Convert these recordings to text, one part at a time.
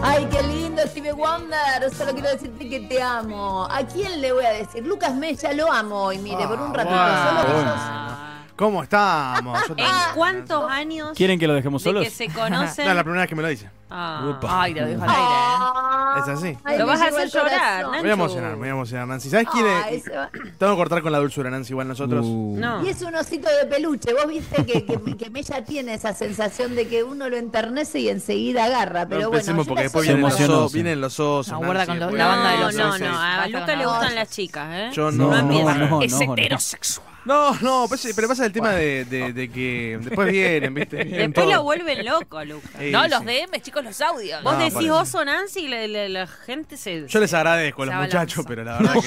Ay, qué lindo, Stevie Wonder. Solo quiero decirte que te amo. ¿A quién le voy a decir? Lucas Mella, lo amo hoy, mire, por un ratito. Solo que ¿Cómo estamos? ¿En cuántos años ¿Quieren que lo dejemos de solos? que se conocen? No, es la primera vez que me lo dice. Ay, lo dejo al aire. Es así. Ay, Lo me vas a llegó hacer el llorar, corazón. Me voy a emocionar, me voy a emocionar, Nancy. ¿Sabes quién Ay, es? se va. Tengo que cortar con la dulzura, Nancy, igual nosotros. No. Y es un osito de peluche. Vos viste que Mella tiene esa sensación de que uno lo enternece y enseguida agarra. Pero No bueno, empecemos yo porque la después soy- vienen los emocionó, osos. Vienen los osos. No, guarda con Nancy, la banda de No, los no, osos. no. A Basta Luca con le la- gustan las chicas, ¿eh? Yo No, no, Es no. heterosexual. No, pero pasa el tema de que después vienen, ¿viste? Vienen Después todos. lo vuelven loco, Luca. Sí, No, sí. los DMs, chicos, los audios. Vos No, decís parece. oso Nancy y la gente se... Yo les agradezco a los se muchachos, abalanza. pero la verdad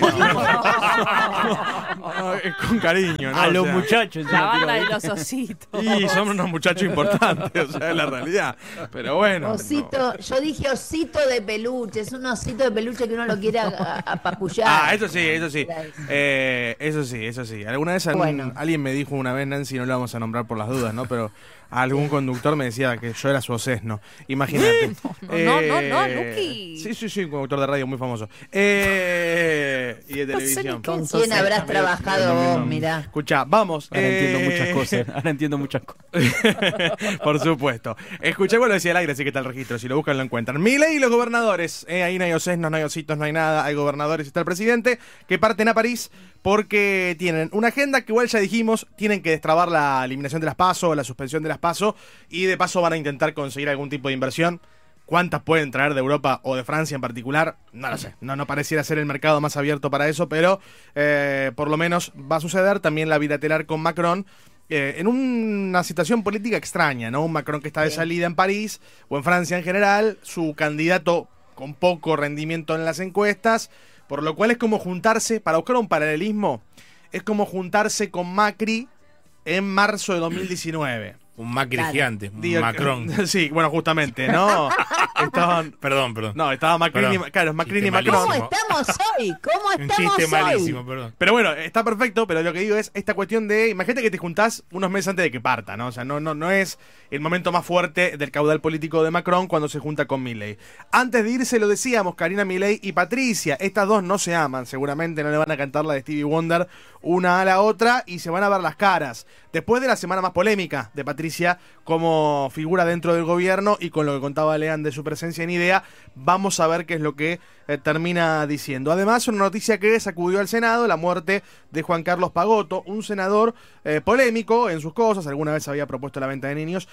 que no. Es con cariño, ¿no? A O los sea, muchachos. La banda de los ositos. Y son unos muchachos importantes, o sea, es la realidad. Pero bueno. Osito, yo dije osito de peluche, es un osito de peluche que uno lo quiere apapullar. Ah, eso sí, eso sí. Eso sí. Alguna vez Bueno. alguien me dijo una vez, Nancy, no lo vamos a nombrar por las dudas, ¿no? Pero algún conductor me decía que yo era su osesno. Imagínate. No, Luqui. Sí, un conductor de radio muy famoso. Y de televisión. ¿Con quién habrás trabajado vos? Mirá. Escuchá, vamos. Ahora entiendo muchas cosas. Ahora entiendo muchas cosas. Por supuesto. Escuché, bueno, decía el aire, así que está el registro. Si lo buscan, lo encuentran. Milei y los gobernadores. Ahí no hay osesnos, no hay ositos, no hay nada. Hay gobernadores y está el presidente que parten a París porque tienen una agenda que igual ya dijimos, tienen que destrabar la eliminación de las PASO, la suspensión de las PASO, y de paso van a intentar conseguir algún tipo de inversión. ¿Cuántas pueden traer de Europa o de Francia en particular? No lo sé. No pareciera ser el mercado más abierto para eso, pero por lo menos va a suceder. También la bilateral con Macron. En una situación política extraña, ¿no? Un Macron que está de salida en París o en Francia en general, su candidato con poco rendimiento en las encuestas, por lo cual es como juntarse, para buscar un paralelismo, es como juntarse con Macri en marzo de 2019. Un Macri Claro. gigante, un Digo, Macron. Sí, bueno, justamente, ¿no? Estaban... Perdón. No, estaba Macri, Perdón. claro, es Macri Chiste y Macron. ¿Cómo malísimo. estamos hoy? ¿Cómo Un estamos chiste hoy? malísimo, perdón. Pero bueno, está perfecto, pero lo que digo es esta cuestión de, imagínate que te juntás unos meses antes de que parta, ¿no? O sea, no es el momento más fuerte del caudal político de Macron cuando se junta con Milei. Antes de irse lo decíamos, Karina Milei y Patricia, estas dos no se aman, seguramente no le van a cantar la de Stevie Wonder una a la otra y se van a ver las caras. Después de la semana más polémica de Patricia como figura dentro del gobierno y con lo que contaba Lean de su presencia en IDEA, vamos a ver qué es lo que termina diciendo. Además, una noticia que sacudió al Senado, la muerte de Juan Carlos Pagotto, un senador polémico en sus cosas, alguna vez había propuesto la venta de niños,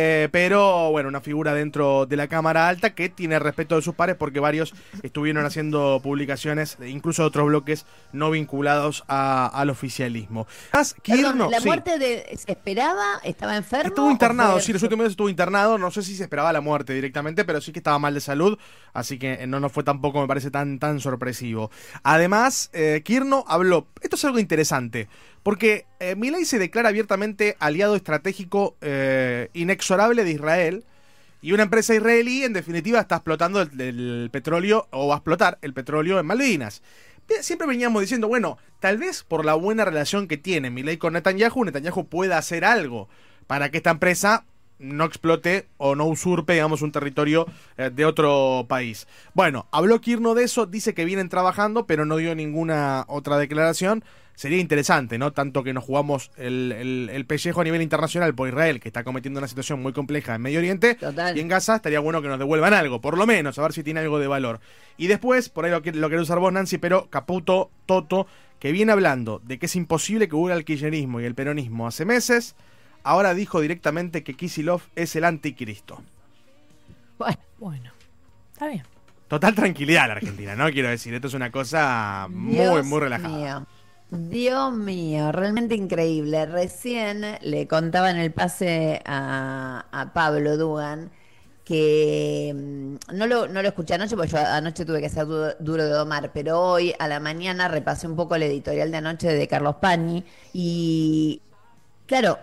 pero bueno, una figura dentro de la Cámara Alta que tiene respeto de sus pares porque varios estuvieron haciendo publicaciones, incluso de otros bloques no vinculados al oficialismo. Perdón, ¿la sí. muerte se esperaba? ¿Estaba enfermo? Estuvo internado, ¿O fue- sí, los últimos meses estuvo internado, no sé si se esperaba la muerte directamente, pero sí que estaba mal de salud, así que no fue tampoco, me parece, tan sorpresivo. Además, Kirno habló, esto es algo interesante, porque Milei se declara abiertamente aliado estratégico inexorable de Israel, y una empresa israelí, en definitiva, está explotando el petróleo, o va a explotar el petróleo en Malvinas. Siempre veníamos diciendo, bueno, tal vez por la buena relación que tiene Milei con Netanyahu pueda hacer algo para que esta empresa no explote o no usurpe, digamos, un territorio de otro país. Bueno, habló Kirno de eso, dice que vienen trabajando, pero no dio ninguna otra declaración. Sería interesante, ¿no? Tanto que nos jugamos el pellejo a nivel internacional por Israel, que está cometiendo una situación muy compleja en Medio Oriente. Total. Y en Gaza estaría bueno que nos devuelvan algo, por lo menos, a ver si tiene algo de valor. Y después, por ahí lo querés usar vos, Nancy, pero Caputo, Toto, que viene hablando de que es imposible que hubiera el kirchnerismo y el peronismo hace meses, ahora dijo directamente que Kicillof es el anticristo. Bueno, está bien. Total tranquilidad la Argentina, ¿no? Quiero decir, esto es una cosa muy relajada. Mío. Dios mío, realmente increíble. Recién le contaba en el pase a Pablo Dugan que no lo escuché anoche porque yo anoche tuve que ser duro de domar, pero hoy a la mañana repasé un poco el editorial de anoche de Carlos Pañi y claro,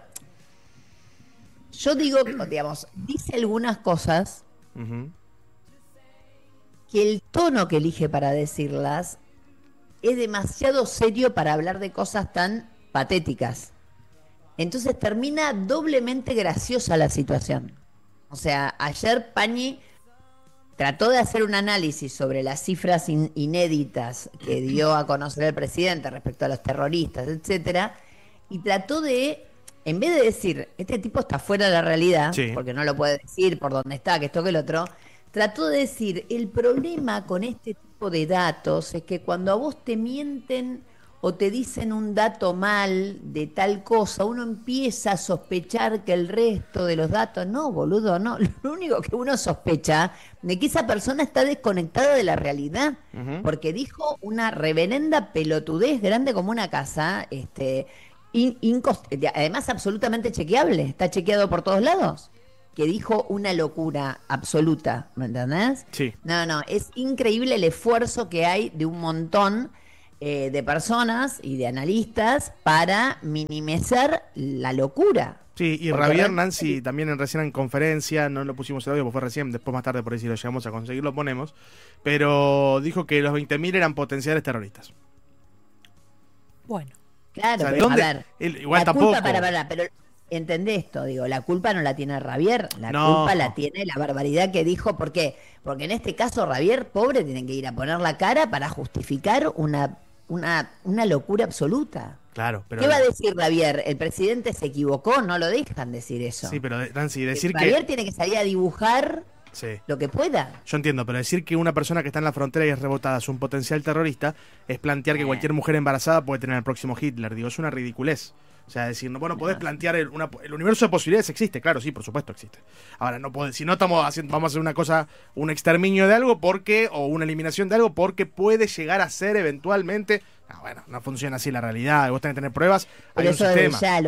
yo digo, digamos, dice algunas cosas Ujú. que el tono que elige para decirlas es demasiado serio para hablar de cosas tan patéticas. Entonces termina doblemente graciosa la situación. O sea, ayer Pañi trató de hacer un análisis sobre las cifras inéditas que dio a conocer el presidente respecto a los terroristas, etcétera, y trató de, en vez de decir, este tipo está fuera de la realidad, Sí. porque no lo puede decir por dónde está, que esto, que el otro, trató de decir, el problema con este tipo de datos es que cuando a vos te mienten o te dicen un dato mal de tal cosa, uno empieza a sospechar que el resto de los datos, no, boludo, no. Lo único que uno sospecha de que esa persona está desconectada de la realidad, porque dijo una reverenda pelotudez grande como una casa, además absolutamente chequeable, está chequeado por todos lados, que dijo una locura absoluta, ¿me entendés? Sí. No, es increíble el esfuerzo que hay de un montón de personas y de analistas para minimizar la locura. Sí, y Porque Javier realmente- Nancy también recién en conferencia, no lo pusimos el audio porque fue recién, después más tarde por ahí si lo llegamos a conseguir lo ponemos, pero dijo que los 20.000 eran potenciales terroristas. Bueno. Claro, O sea, pero ¿dónde? a ver, Igual la tampoco. culpa, pero entendé esto, digo, la culpa no la tiene Javier, la No. culpa la tiene la barbaridad que dijo. ¿Por qué? Porque en este caso Javier, pobre, tiene que ir a poner la cara para justificar una locura absoluta. Claro, pero ¿Qué va a decir Javier? El presidente se equivocó, no lo dejan decir eso. sí, pero Nancy, decir Javier que tiene que salir a dibujar sí. lo que pueda. Yo entiendo, pero decir que una persona que está en la frontera y es rebotada es un potencial terrorista es plantear que cualquier mujer embarazada puede tener el próximo Hitler. Digo, es una ridiculez. O sea, decir, no, bueno, podés plantear el universo de posibilidades existe, claro, sí, por supuesto existe. Ahora, no podés, si no estamos haciendo, vamos a hacer una cosa, un exterminio de algo porque, o una eliminación de algo porque puede llegar a ser eventualmente. No, bueno, no funciona así la realidad, vos tenés que tener pruebas, hay Pero un eso desde sistema. ya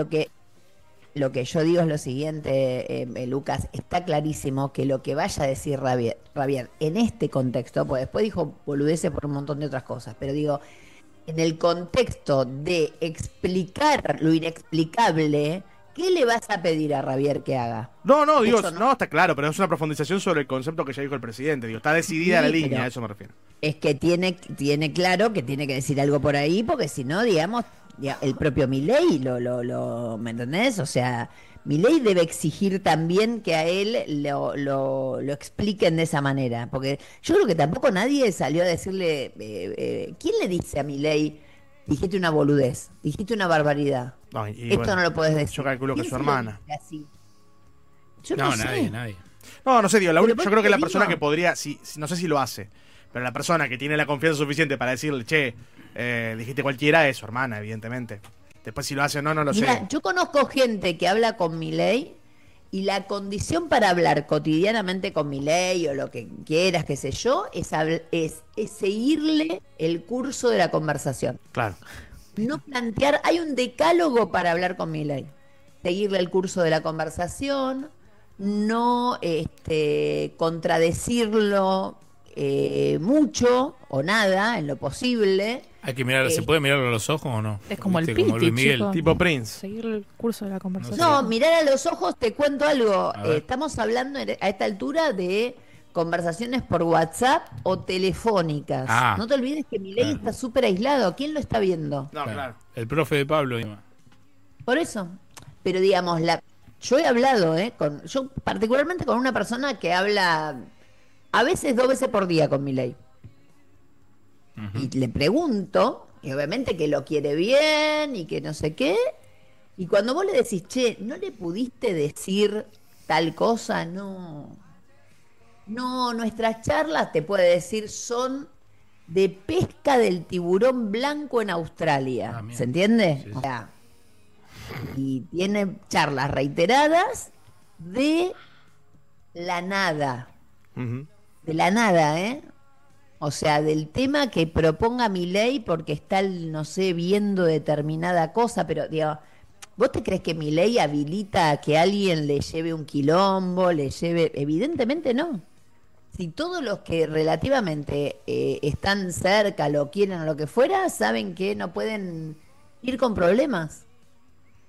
lo que yo digo es lo siguiente, Lucas, está clarísimo que lo que vaya a decir Javier en este contexto, pues después dijo boludeces por un montón de otras cosas, pero digo, en el contexto de explicar lo inexplicable, ¿qué le vas a pedir a Javier que haga? No, digo, Eso no, está claro, pero es una profundización sobre el concepto que ya dijo el presidente. Digo, está decidida Sí, la línea, pero- a eso me refiero. Es que tiene claro que tiene que decir algo por ahí, porque si no, digamos, el propio Milei ¿me entendés? O sea, Milei debe exigir también que a él lo expliquen de esa manera, porque yo creo que tampoco nadie salió a decirle, ¿quién le dice a Milei, dijiste una boludez, dijiste una barbaridad? No, y Esto bueno, no lo podés decir. yo calculo que ¿Quién su se lo hermana. dice así? Yo No, sé. nadie. No sé, digo, Pero yo por creo que eso la digo. persona que podría, no sé si lo hace, pero la persona que tiene la confianza suficiente para decirle, che, dijiste cualquiera, es su hermana, evidentemente. Después si lo hace o no, no lo Mirá, sé. yo conozco gente que habla con Milei y la condición para hablar cotidianamente con Milei o lo que quieras, qué sé yo, es seguirle el curso de la conversación. Claro. No plantear, hay un decálogo para hablar con Milei. Seguirle el curso de la conversación, no contradecirlo mucho o nada en lo posible. Hay que mirar, ¿se puede mirarlo a los ojos o no? Es como el ¿Viste? Como Piti, Luis Miguel. chico. Tipo Prince. Seguir el curso de la conversación. No, mirar a los ojos, te cuento algo. A ver. Estamos hablando a esta altura de conversaciones por WhatsApp o telefónicas. Ah. No te olvides que Milei Claro. está súper aislado. ¿Quién lo está viendo? No, claro. El profe de Pablo. Ima. Por eso. Pero digamos, yo he hablado, yo particularmente con una persona que habla a veces 2 veces por día con Milei. Y le pregunto, y obviamente que lo quiere bien y que no sé qué. Y cuando vos le decís, che, ¿no le pudiste decir tal cosa? No. No, nuestras charlas, te puede decir, son de pesca del tiburón blanco en Australia. Ah, bien. ¿Se entiende? Sí, sí. O sea, y tiene charlas reiteradas de la nada. Ujú. De la nada, ¿eh? O sea, del tema que proponga Milei porque está, no sé, viendo determinada cosa, pero digo, ¿vos te crees que Milei habilita a que alguien le lleve un quilombo, le lleve? Evidentemente no. Si todos los que relativamente están cerca, lo quieren o lo que fuera, saben que no pueden ir con problemas.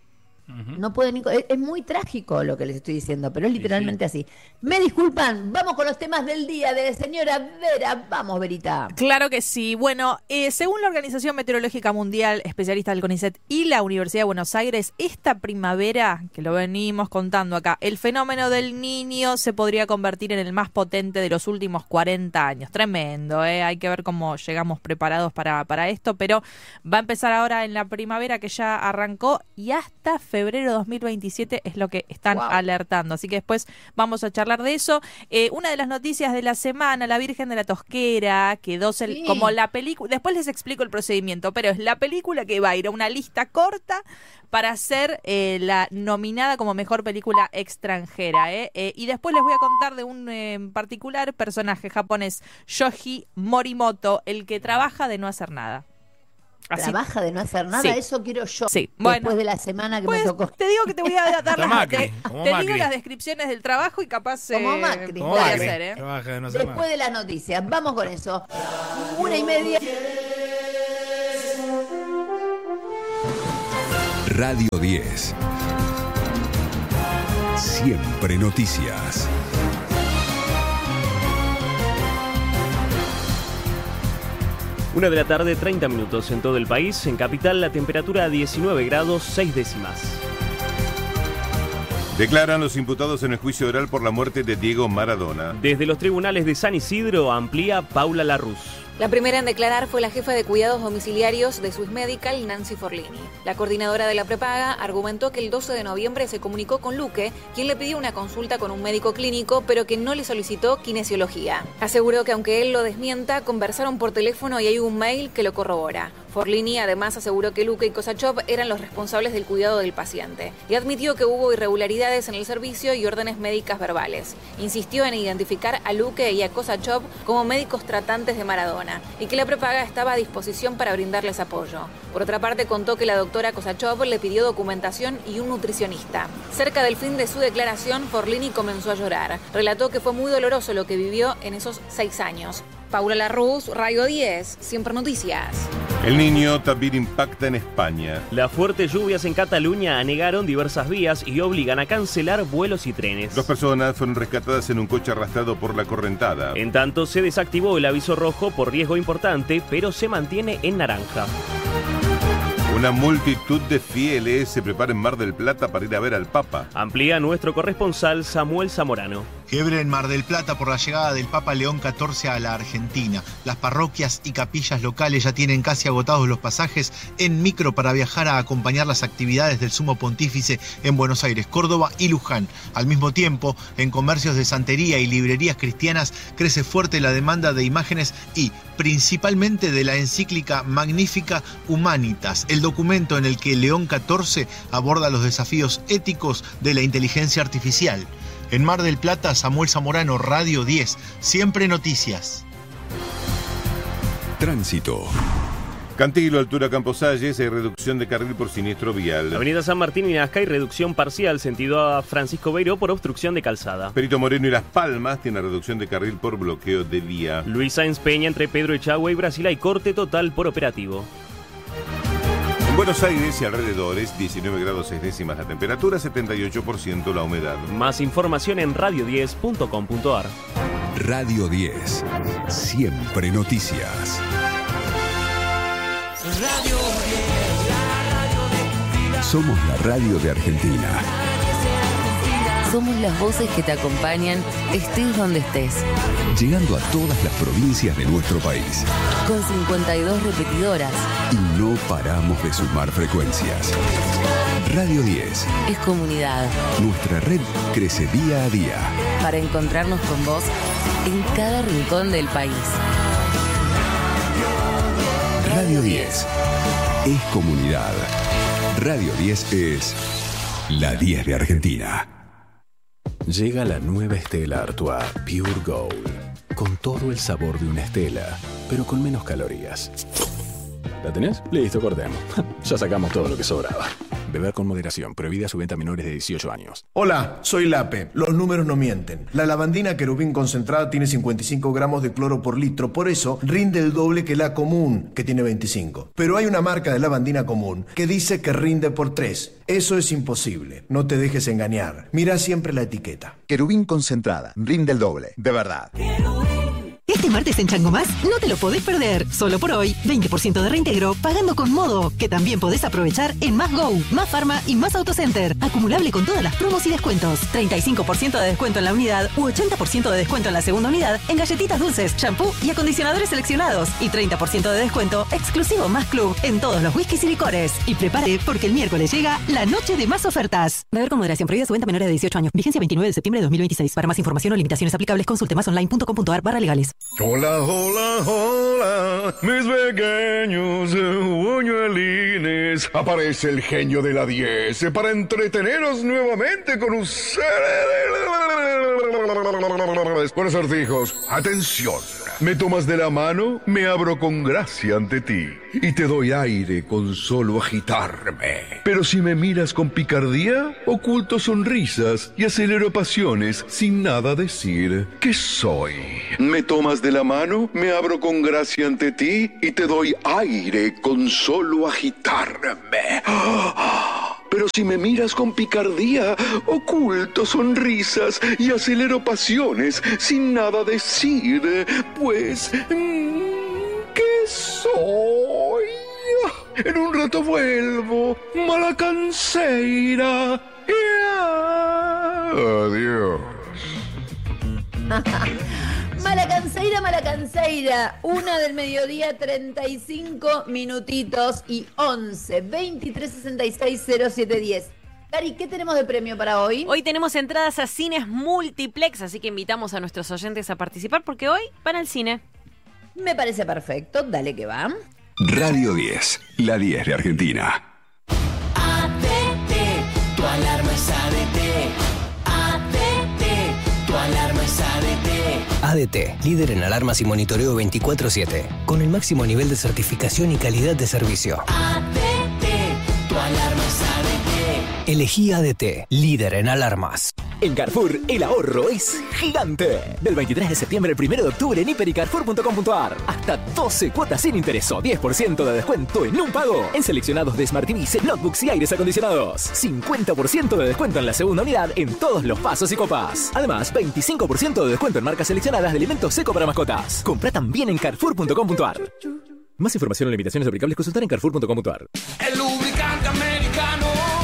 No pueden es muy trágico lo que les estoy diciendo, pero es literalmente así. Me disculpan, vamos con los temas del día de señora Vera. Vamos, Verita. Claro que sí. Bueno, según la Organización Meteorológica Mundial, especialista del CONICET y la Universidad de Buenos Aires, esta primavera, que lo venimos contando acá, el fenómeno del Niño se podría convertir en el más potente de los últimos 40 años. Tremendo, hay que ver cómo llegamos preparados para esto, pero va a empezar ahora en la primavera que ya arrancó y hasta febrero 2027 es lo que están alertando. Así que después vamos a charlar de eso. Una de las noticias de la semana, la Virgen de la Tosquera, quedó como la película, después les explico el procedimiento, pero es la película que va a ir a una lista corta para ser la nominada como mejor película extranjera. Y después les voy a contar de un particular personaje japonés, Yoji Morimoto, el que trabaja de no hacer nada. ¿Trabaja de no hacer nada? Sí. Eso quiero yo. Sí. Después Bueno, de la semana que pues, me tocó. te digo que te voy a dar Macri, como te Macri. digo las descripciones del trabajo y capaz Como Macri. ¿Cómo podría Macri? ser, Trabaja de no hacer Después nada. de las noticias. Vamos con eso. 1:30. Radio 10. Siempre noticias. Una de la tarde, 30 minutos en todo el país. En capital, la temperatura a 19 grados 6 décimas. Declaran los imputados en el juicio oral por la muerte de Diego Maradona. Desde los tribunales de San Isidro amplía Paula Larruz. La primera en declarar fue la jefa de cuidados domiciliarios de Swiss Medical, Nancy Forlini. La coordinadora de la prepaga argumentó que el 12 de noviembre se comunicó con Luque, quien le pidió una consulta con un médico clínico, pero que no le solicitó kinesiología. Aseguró que aunque él lo desmienta, conversaron por teléfono y hay un mail que lo corrobora. Forlini además aseguró que Luque y Kosachov eran los responsables del cuidado del paciente y admitió que hubo irregularidades en el servicio y órdenes médicas verbales. Insistió en identificar a Luque y a Kosachov como médicos tratantes de Maradona y que la prepaga estaba a disposición para brindarles apoyo. Por otra parte, contó que la doctora Kosachov le pidió documentación y un nutricionista. Cerca del fin de su declaración, Forlini comenzó a llorar. Relató que fue muy doloroso lo que vivió en esos 6 años. Paula Larruz, Radio 10, Siempre Noticias. El Niño también impacta en España. Las fuertes lluvias en Cataluña anegaron diversas vías y obligan a cancelar vuelos y trenes. 2 personas fueron rescatadas en un coche arrastrado por la correntada. En tanto, se desactivó el aviso rojo por riesgo importante, pero se mantiene en naranja. Una multitud de fieles se prepara en Mar del Plata para ir a ver al Papa. Amplía nuestro corresponsal Samuel Zamorano. Fiebre en Mar del Plata por la llegada del Papa León XIV a la Argentina. Las parroquias y capillas locales ya tienen casi agotados los pasajes en micro para viajar a acompañar las actividades del Sumo Pontífice en Buenos Aires, Córdoba y Luján. Al mismo tiempo, en comercios de santería y librerías cristianas crece fuerte la demanda de imágenes y principalmente de la encíclica Magnifica Humanitas, el documento en el que León XIV aborda los desafíos éticos de la inteligencia artificial. En Mar del Plata, Samuel Zamorano, Radio 10, Siempre Noticias. Tránsito. Cantilo, altura Camposalles, hay reducción de carril por siniestro vial. Avenida San Martín y Nazca hay reducción parcial sentido a Francisco Beiró por obstrucción de calzada. Perito Moreno y Las Palmas tiene reducción de carril por bloqueo de vía. Luis Sáenz Peña entre Pedro Echagüe y Brasil hay corte total por operativo. En Buenos Aires y alrededores, 19 grados 6 décimas la temperatura, 78% la humedad. Más información en radio10.com.ar. Radio 10. Siempre noticias. Somos la radio de Argentina. Somos las voces que te acompañan, estés donde estés. Llegando a todas las provincias de nuestro país. Con 52 repetidoras. Y no paramos de sumar frecuencias. Radio 10. Es comunidad. Nuestra red crece día a día. Para encontrarnos con vos en cada rincón del país. Radio 10. Es comunidad. Radio 10 es la 10 de Argentina. Llega la nueva Stella Artois Pure Gold, con todo el sabor de una Stella, pero con menos calorías. ¿La tenés? Listo, cortemos. Ya sacamos todo lo que sobraba. Beber con moderación. Prohibida su venta a menores de 18 años. Hola, soy Lape. Los números no mienten. La lavandina Querubín concentrada tiene 55 gramos de cloro por litro. Por eso rinde el doble que la común, que tiene 25. Pero hay una marca de lavandina común que dice que rinde por 3. Eso es imposible. No te dejes engañar. Mira siempre la etiqueta. Querubín concentrada. Rinde el doble. De verdad. Este martes en Chango Más no te lo podés perder. Solo por hoy, 20% de reintegro pagando con Modo, que también podés aprovechar en Más Go, Más Pharma y Más Autocenter. Acumulable con todas las promos y descuentos. 35% de descuento en la unidad u 80% de descuento en la segunda unidad en galletitas dulces, shampoo y acondicionadores seleccionados. Y 30% de descuento exclusivo Más Club en todos los whiskies y licores. Y prepárate porque el miércoles llega la noche de más ofertas. Beber con moderación. Prohibida su venta a menores de 18 años. Vigencia 29 de septiembre de 2026. Para más información o limitaciones aplicables, consulte masonline.com.ar/legales. Hola, hola, hola, mis pequeños buñuelines. Aparece el genio de la 10 para entreteneros nuevamente con ustedes. Con acertijos, atención. Me tomas de la mano, me abro con gracia ante ti y te doy aire con solo agitarme. Pero si me miras con picardía, oculto sonrisas y acelero pasiones sin nada decir. ¿Qué soy? Me tomas de la mano, me abro con gracia ante ti y te doy aire con solo agitarme. Pero si me miras con picardía, oculto sonrisas y acelero pasiones sin nada decir. Pues, ¿qué soy? En un rato vuelvo, Malacanceira. Adiós. Malacanceira, 1 del mediodía, 35 minutitos y 11, 23, 66, 0710. Cari, ¿qué tenemos de premio para hoy? Hoy tenemos entradas a cines multiplex, así que invitamos a nuestros oyentes a participar porque hoy van al cine. Me parece perfecto, dale que va. Radio 10, la 10 de Argentina. ADT, tu alarma es ADT. ADT, tu alarma es ADT. ADT, líder en alarmas y monitoreo 24/7, con el máximo nivel de certificación y calidad de servicio. ADT, tu alarma es ADT. Elegí ADT, líder en alarmas. En Carrefour, el ahorro es gigante. Del 23 de septiembre al 1 de octubre en hiper y carrefour.com.ar. Hasta 12 cuotas sin interés o 10% de descuento en un pago. En seleccionados de Smart TVs, notebooks y aires acondicionados. 50% de descuento en la segunda unidad en todos los vasos y copas. Además, 25% de descuento en marcas seleccionadas de alimentos seco para mascotas. Compra también en carrefour.com.ar. Más información o limitaciones aplicables, consultar en carrefour.com.ar. El lubricante americano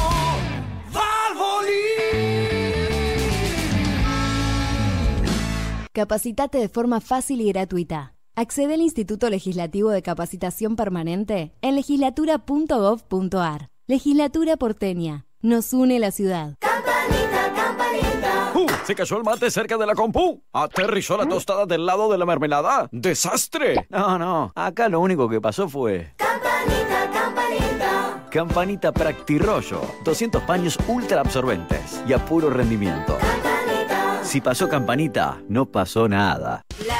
Capacitate de forma fácil y gratuita. Accede al Instituto Legislativo de Capacitación Permanente en legislatura.gov.ar. Legislatura porteña. Nos une la ciudad. Campanita, campanita. Se cayó el mate cerca de la compu. Aterrizó la tostada del lado de la mermelada. ¡Desastre! No. Acá lo único que pasó fue... Campanita, campanita. Campanita Practirollo. 200 paños ultra absorbentes y a puro rendimiento. Si pasó Campanita, no pasó nada.